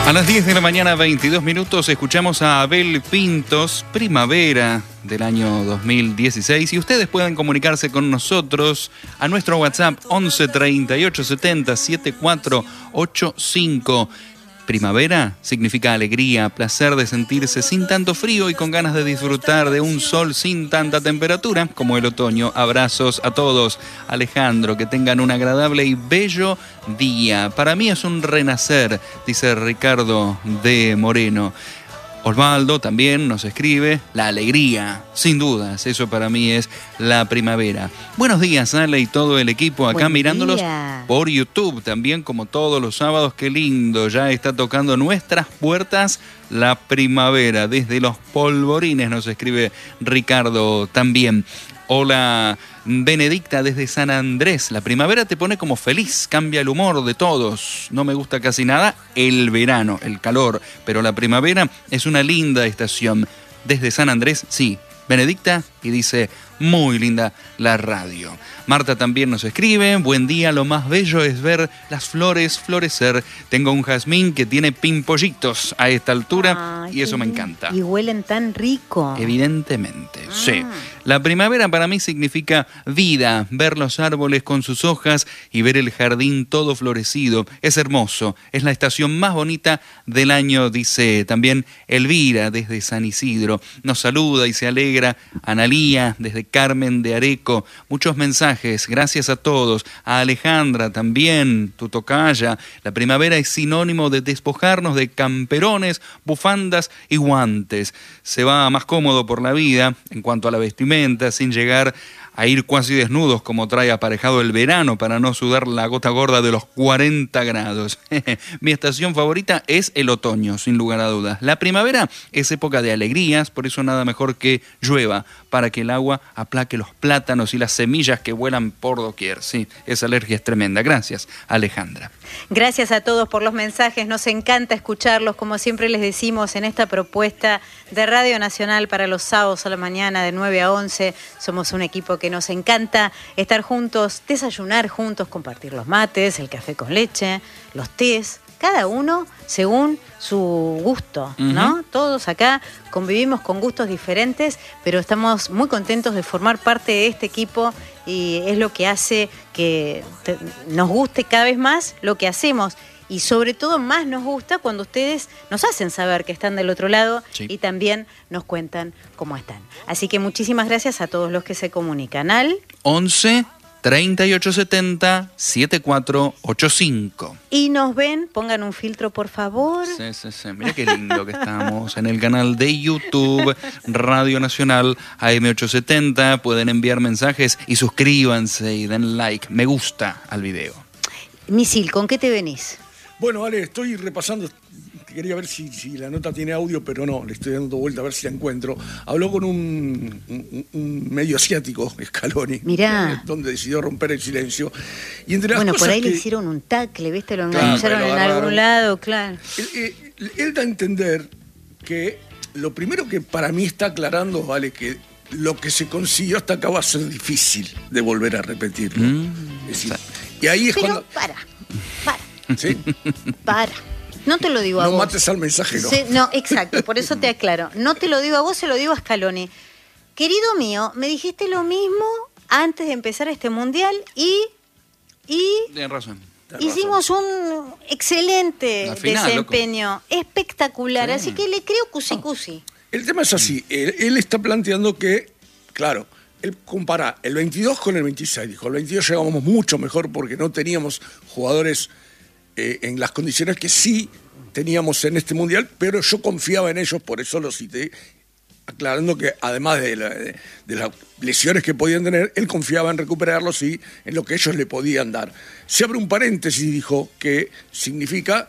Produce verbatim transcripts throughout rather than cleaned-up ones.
A las diez de la mañana, veintidós minutos, escuchamos a Abel Pintos, Primavera del año dos mil dieciséis, y ustedes pueden comunicarse con nosotros a nuestro WhatsApp once treinta y ocho setenta setenta y cuatro ochenta y cinco. Primavera significa alegría, placer de sentirse sin tanto frío y con ganas de disfrutar de un sol sin tanta temperatura como el otoño. Abrazos a todos. Alejandro, que tengan un agradable y bello día. Para mí es un renacer, dice Ricardo de Moreno. Osvaldo también nos escribe, la alegría, sin dudas, eso para mí es la primavera. Buenos días, Ale y todo el equipo acá. Buen mirándolos día. Por YouTube, también como todos los sábados. Qué lindo, ya está tocando nuestras puertas la primavera. Desde los polvorines nos escribe Ricardo también. Hola, Benedicta desde San Andrés. La primavera te pone como feliz, cambia el humor de todos. No me gusta casi nada el verano, el calor, pero la primavera es una linda estación. Desde San Andrés, sí, Benedicta, y dice, muy linda la radio. Marta también nos escribe, buen día, lo más bello es ver las flores florecer. Tengo un jazmín que tiene pimpollitos a esta altura. Ay, y eso me encanta. Y huelen tan rico. Evidentemente, ah. sí. La primavera para mí significa vida, ver los árboles con sus hojas y ver el jardín todo florecido. Es hermoso, es la estación más bonita del año, dice también Elvira desde San Isidro. Nos saluda y se alegra Analía desde Carmen de Areco. Muchos mensajes, gracias a todos. A Alejandra también, tu tocaya. La primavera es sinónimo de despojarnos de camperones, bufandas y guantes. Se va más cómodo por la vida en cuanto a la vestimenta, sin llegar a ir casi desnudos como trae aparejado el verano para no sudar la gota gorda de los cuarenta grados. Mi estación favorita es el otoño, sin lugar a dudas. La primavera es época de alegrías, por eso nada mejor que llueva, para que el agua aplaque los plátanos y las semillas que vuelan por doquier. Sí, esa alergia es tremenda. Gracias, Alejandra. Gracias a todos por los mensajes, nos encanta escucharlos, como siempre les decimos en esta propuesta de Radio Nacional para los sábados a la mañana de nueve a once. Somos un equipo que nos encanta estar juntos, desayunar juntos, compartir los mates, el café con leche, los tés, cada uno según su gusto, ¿no? Uh-huh. Todos acá convivimos con gustos diferentes, pero estamos muy contentos de formar parte de este equipo y es lo que hace que te, nos guste cada vez más lo que hacemos. Y sobre todo más nos gusta cuando ustedes nos hacen saber que están del otro lado, sí, y también nos cuentan cómo están. Así que muchísimas gracias a todos los que se comunican al once treinta y ocho setenta setenta y cuatro ochenta y cinco. Y nos ven, pongan un filtro por favor. Sí, sí, sí. Mira qué lindo que estamos en el canal de YouTube Radio Nacional A M ochocientos setenta. Pueden enviar mensajes y suscríbanse y den like, me gusta al video. Misil, ¿con qué te venís? Bueno, Ale, estoy repasando, quería ver si, si la nota tiene audio, pero no, le estoy dando vuelta a ver si la encuentro. Habló con un, un, un medio asiático, Scaloni, Mirá. donde decidió romper el silencio. Y entre las bueno, cosas por ahí que, le hicieron un tackle, ¿viste? Lo claro, engancharon lo en algún lado, claro. Él, él, él da a entender que lo primero que para mí está aclarando, vale, que lo que se consiguió hasta acá va a ser difícil de volver a repetirlo. Mm. Es decir, y ahí es pero cuando... para, para. ¿Sí? Para. No te lo digo a no vos. No mates al mensajero. Se, no, exacto, por eso te aclaro. No te lo digo a vos, se lo digo a Scaloni. Querido mío, me dijiste lo mismo antes de empezar este mundial y... y Tienes razón. Hicimos un excelente final, desempeño, loco. Espectacular, sí. Así que le creo cusi cusi. El tema es así, él, él está planteando que, claro, él compara el veintidós con el veintiséis. Dijo, el veintidós llegamos mucho mejor porque no teníamos jugadores eh, en las condiciones que sí teníamos en este mundial, pero yo confiaba en ellos, por eso lo cité, aclarando que además de, la, de, de las lesiones que podían tener, él confiaba en recuperarlos y en lo que ellos le podían dar. Se abre un paréntesis, dijo, que significa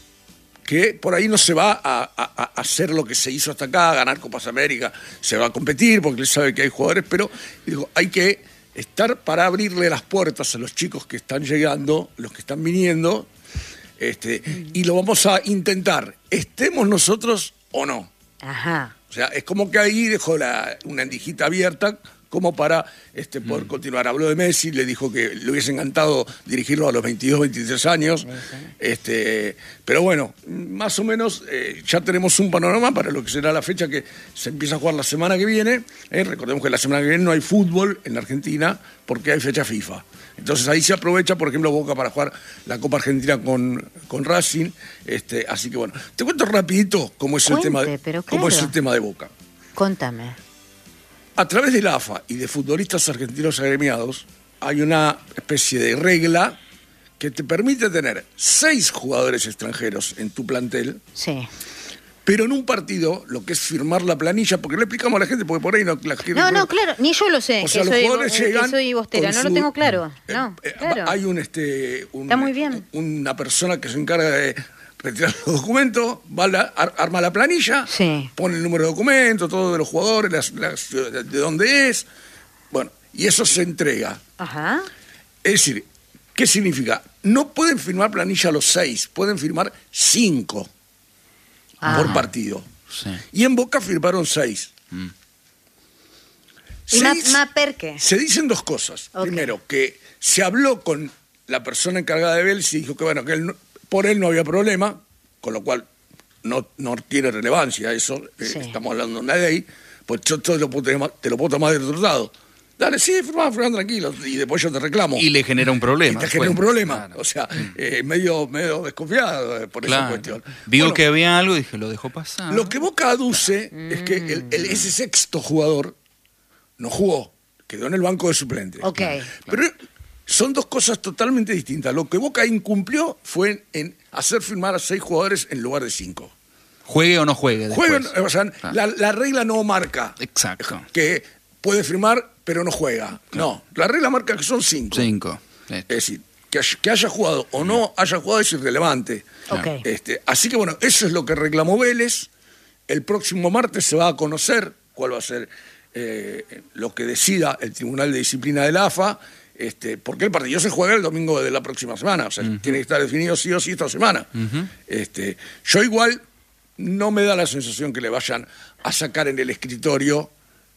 que por ahí no se va a, a, a hacer lo que se hizo hasta acá, a ganar Copas América, se va a competir porque él sabe que hay jugadores, pero dijo, hay que estar para abrirle las puertas a los chicos que están llegando, los que están viniendo, este, y lo vamos a intentar, estemos nosotros o no. Ajá. O sea, es como que ahí dejó la, una endijita abierta, como para este, poder mm. continuar. Habló de Messi, le dijo que le hubiese encantado dirigirlo a los veintidós, veintitrés años. Sí, sí. Este, pero bueno, más o menos eh, ya tenemos un panorama para lo que será la fecha que se empieza a jugar la semana que viene. Eh, recordemos que la semana que viene no hay fútbol en la Argentina porque hay fecha FIFA. Entonces ahí se aprovecha, por ejemplo, Boca para jugar la Copa Argentina con, con Racing. Este, así que bueno, te cuento rapidito cómo es, Cuente, el tema de, pero cómo claro. es el tema de Boca. Contame. A través de la A F A y de futbolistas argentinos agremiados hay una especie de regla que te permite tener seis jugadores extranjeros en tu plantel. Sí. Pero en un partido, lo que es firmar la planilla, porque le explicamos a la gente, porque por ahí no... La gente no, no, claro, ni yo lo sé, o sea, que, los soy, jugadores eh, llegan que soy bostera, no su, lo tengo claro. No, eh, claro. Hay un, este, un, Está muy bien. una persona que se encarga de retirar los documentos, va la, ar, arma la planilla, sí. pone el número de documento, todo de los jugadores, las, las, de dónde es, bueno, y eso se entrega. Ajá. Es decir, ¿qué significa? No pueden firmar planilla los seis, pueden firmar cinco ah. por partido. Sí. Y en Boca firmaron seis. Mm. seis ¿Más per qué? Se dicen dos cosas. Okay. Primero, que se habló con la persona encargada de Vélez y dijo que bueno, que él no, por él no había problema, con lo cual no, no tiene relevancia eso. Sí. Eh, estamos hablando de una ley, pues yo te lo puedo, te lo puedo tomar de otro lado. Dale, sí, firmá, firmá tranquilo, y después yo te reclamo. Y le genera un problema. Y te genera un problema, claro. O sea, eh, medio, medio desconfiado por claro. esa cuestión. Vio bueno, que había algo y dije, lo dejó pasar. Lo que Boca aduce mm. es que el, el, ese sexto jugador no jugó, quedó en el banco de suplentes. Ok. Claro. Pero son dos cosas totalmente distintas. Lo que Boca incumplió fue en, en hacer firmar a seis jugadores en lugar de cinco. Juegue o no juegue. Jueguen, o sea, ah. la, la regla no marca. Exacto. Que puede firmar, pero no juega. Claro. No, la regla marca que son cinco. Cinco. Es decir, que haya, que haya jugado o no haya jugado es irrelevante. Okay. Este, así que bueno, eso es lo que reclamó Vélez. El próximo martes se va a conocer cuál va a ser eh, lo que decida el Tribunal de Disciplina de la A F A, este, porque el partido se juega el domingo de la próxima semana. O sea, uh-huh. tiene que estar definido sí o sí esta semana. Uh-huh. Este, yo igual no me da la sensación que le vayan a sacar en el escritorio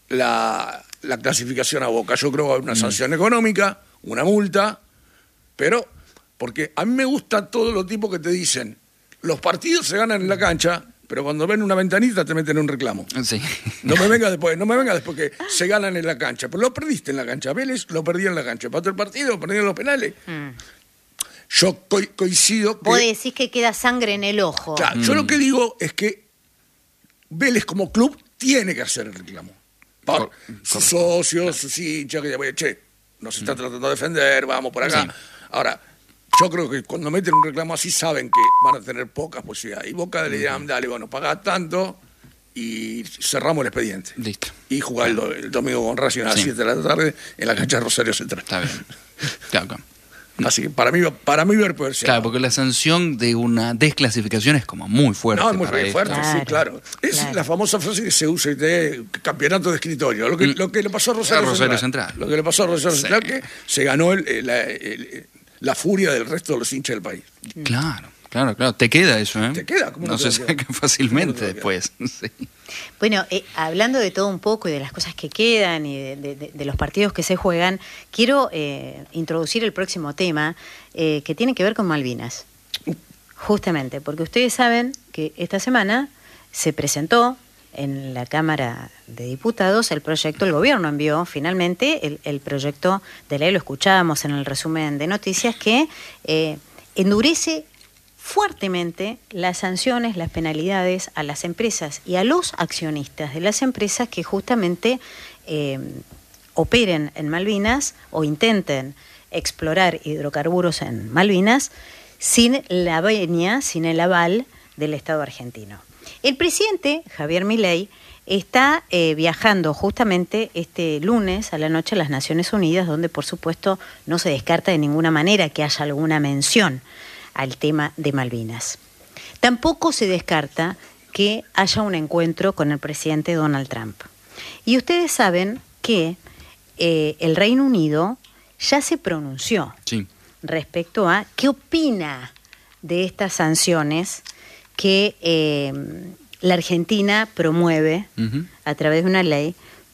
La, la clasificación a Boca. Yo creo que hay una sanción económica, una multa, pero porque a mí me gusta todo lo tipo que te dicen, los partidos se ganan en la cancha, pero cuando ven una ventanita te meten un reclamo. Sí. No me venga después, no me venga después que se ganan en la cancha, pero lo perdiste en la cancha. Vélez lo perdió en la cancha. Para el partido, perdieron los penales. Mm. Yo co coincido que... Vos decís que queda sangre en el ojo. Claro, mm. Yo lo que digo es que Vélez como club tiene que hacer el reclamo. Por sus socios, sus hinchas, que che, nos está tratando de defender, vamos por acá. Sí. Ahora, yo creo que cuando meten un reclamo así saben que van a tener pocas posibilidades. Y Boca le dirán, dale, bueno, pagá tanto y cerramos el expediente. Listo. Y jugar el, el domingo con Racing a las sí. siete de la tarde en la cancha de Rosario Central. Está bien. Claro. Así que para mí, para mí ver poder ser. Claro, porque la sanción de una desclasificación es como muy fuerte. No, es muy para fuerte, esto. sí, claro. Es claro. la famosa frase que se usa de campeonato de escritorio. Lo que, mm. lo que le pasó a Rosario, a Rosario Central, Central. Lo que le pasó a Rosario sí. Central, que se ganó el, el, el, la furia del resto de los hinchas del país. Claro, claro, claro. Te queda eso, ¿eh? Te queda. ¿Cómo no te se saca fácilmente después. Sí. Bueno, eh, hablando de todo un poco y de las cosas que quedan y de, de, de los partidos que se juegan, quiero eh, introducir el próximo tema eh, que tiene que ver con Malvinas. Justamente, porque ustedes saben que esta semana se presentó en la Cámara de Diputados el proyecto, el gobierno envió finalmente el, el proyecto de ley, lo escuchábamos en el resumen de noticias, que eh, endurece fuertemente las sanciones, las penalidades a las empresas y a los accionistas de las empresas que justamente eh, operen en Malvinas o intenten explorar hidrocarburos en Malvinas sin la venia, sin el aval del Estado argentino. El presidente, Javier Milei, está eh, viajando justamente este lunes a la noche a las Naciones Unidas, donde por supuesto no se descarta de ninguna manera que haya alguna mención al tema de Malvinas. Tampoco se descarta que haya un encuentro con el presidente Donald Trump. Y ustedes saben que eh, el Reino Unido ya se pronunció sí. respecto a qué opina de estas sanciones que eh, la Argentina promueve uh-huh. a través de una ley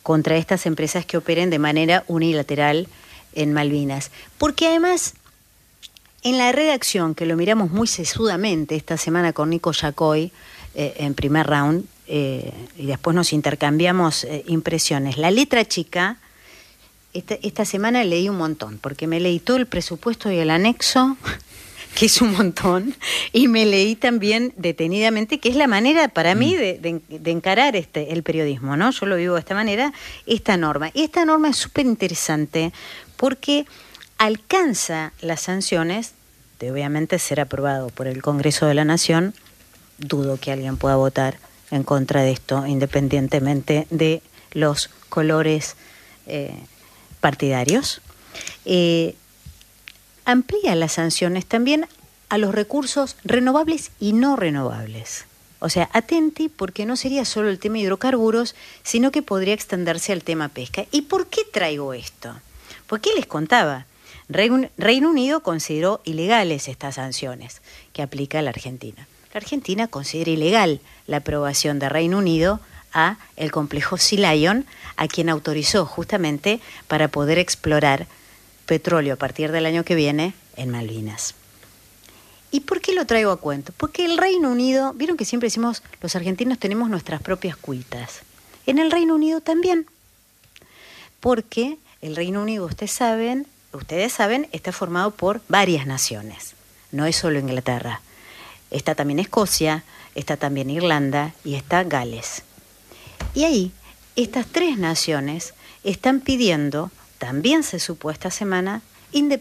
contra estas empresas que operen de manera unilateral en Malvinas. Porque además, en la redacción, que lo miramos muy sesudamente esta semana con Nico Yacoy, eh, en primer round, eh, y después nos intercambiamos eh, impresiones. La letra chica, esta, esta semana leí un montón, porque me leí todo el presupuesto y el anexo, que es un montón, y me leí también detenidamente, que es la manera para mí de, de, de encarar este, el periodismo, ¿no? Yo lo vivo de esta manera, esta norma. Y esta norma es súper interesante porque alcanza las sanciones de obviamente ser aprobado por el Congreso de la Nación. Dudo que alguien pueda votar en contra de esto, independientemente de los colores eh, partidarios. Eh, amplía las sanciones también a los recursos renovables y no renovables. O sea, atenti, porque no sería solo el tema hidrocarburos, sino que podría extenderse al tema pesca. ¿Y por qué traigo esto? Porque les contaba, Reino Unido consideró ilegales estas sanciones que aplica la Argentina. La Argentina considera ilegal la aprobación de Reino Unido a el complejo Sea Lion, a quien autorizó justamente para poder explorar petróleo a partir del año que viene en Malvinas. ¿Y por qué lo traigo a cuento? Porque el Reino Unido, vieron que siempre decimos, los argentinos tenemos nuestras propias cuitas. En el Reino Unido también. Porque el Reino Unido, ustedes saben, ustedes saben, está formado por varias naciones. No es solo Inglaterra. Está también Escocia, está también Irlanda y está Gales. Y ahí, estas tres naciones están pidiendo, también se supo esta semana,